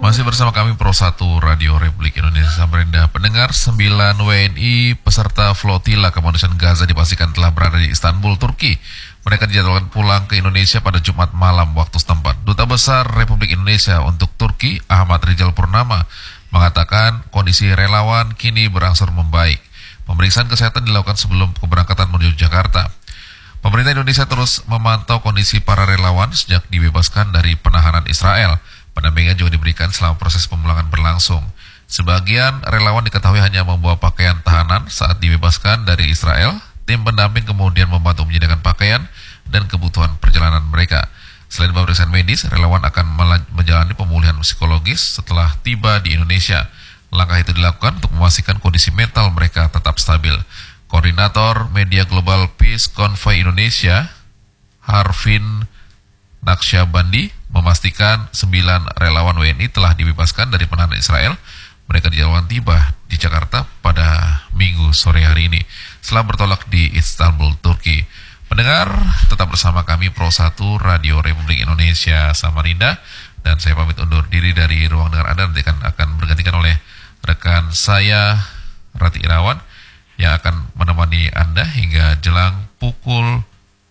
Masih bersama kami Pro 1 Radio Republik Indonesia Samarinda. Pendengar, 9 WNI peserta flotila kemanusiaan Gaza dipastikan telah berada di Istanbul, Turki. Mereka dijadwalkan pulang ke Indonesia pada Jumat malam waktu setempat. Duta Besar Republik Indonesia untuk Turki, Ahmad Rizal Purnama, mengatakan kondisi relawan kini berangsur membaik. Pemeriksaan kesehatan dilakukan sebelum keberangkatan menuju Jakarta. Pemerintah Indonesia terus memantau kondisi para relawan sejak dibebaskan dari penahanan Israel. Pendampingan juga diberikan selama proses pemulangan berlangsung. Sebagian relawan diketahui hanya membawa pakaian tahanan saat dibebaskan dari Israel. Tim pendamping kemudian membantu menyediakan pakaian dan kebutuhan perjalanan mereka. Selain pemeriksaan medis, relawan akan menjalani pemulihan psikologis setelah tiba di Indonesia. Langkah itu dilakukan untuk memastikan kondisi mental mereka tetap stabil. Koordinator Media Global Peace Convoy Indonesia, Harvin Naqsyabandi, memastikan 9 relawan WNI telah dibebaskan dari penahanan Israel. Mereka dijadwalkan tiba di Jakarta pada Minggu sore hari ini setelah bertolak di Istanbul, Turki. Pendengar, tetap bersama kami Pro 1 Radio Republik Indonesia Samarinda, dan saya pamit undur diri dari ruang dengar Anda. Nanti akan bergantikan oleh rekan saya Rati Irawan yang akan menemani Anda hingga jelang pukul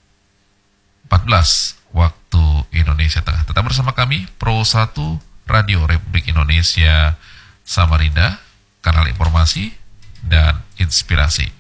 14 waktu Indonesia Tengah. Tetap bersama kami Pro 1 Radio Republik Indonesia Samarinda, kanal informasi dan inspirasi.